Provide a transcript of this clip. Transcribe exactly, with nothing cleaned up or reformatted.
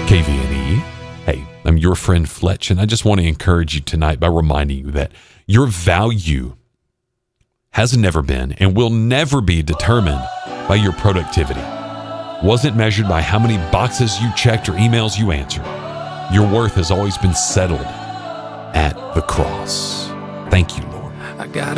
K V N E. Hey, I'm your friend Fletch, and I just want to encourage you tonight by reminding you that your value has never been and will never be determined by your productivity. Wasn't measured by how many boxes you checked or emails you answered. Your worth has always been settled at the cross. Thank you,